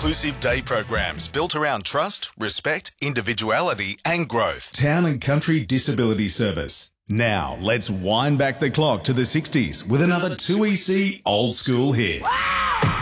inclusive day programs built around trust, respect, individuality and growth. Town and Country Disability Service. Now, let's wind back the clock to the 60s with another 2EC old school hit.